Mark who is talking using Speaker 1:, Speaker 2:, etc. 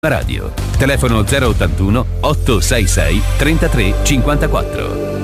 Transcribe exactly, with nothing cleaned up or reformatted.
Speaker 1: Radio. Telefono zero ottantuno otto sei sei trentatré cinquantaquattro.